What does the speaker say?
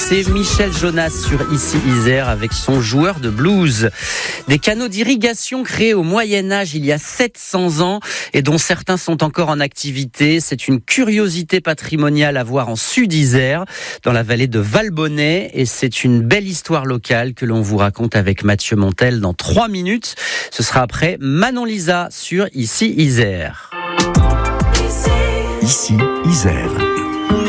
c'est Michel Jonas sur Ici Isère avec son joueur de blues. Des canaux d'irrigation créés au Moyen-Âge il y a 700 ans et dont certains sont encore en activité. C'est une curiosité patrimoniale à voir en Sud-Isère, dans la vallée de Valbonnet, et c'est une belle histoire locale que l'on vous raconte avec Mathieu Montel dans 3 minutes. Ce sera après Manon Lisa sur Ici Isère. Ici Isère.